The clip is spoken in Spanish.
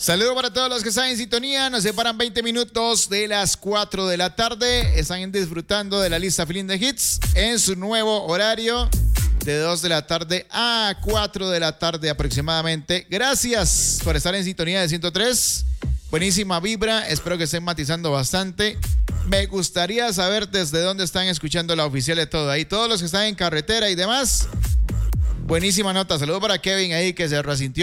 Saludos para todos los que están en sintonía. Nos separan 20 minutos de las 4 de la tarde. Están disfrutando de la lista Feeling the Hits en su nuevo horario de 2 de la tarde a 4 de la tarde aproximadamente. Gracias por estar en sintonía de 103. Buenísima vibra. Espero que estén matizando bastante. Me gustaría saber desde dónde están escuchando la oficial de todo ahí. Todos los que están en carretera y demás. Buenísima nota. Saludos para Kevin ahí que se resintió.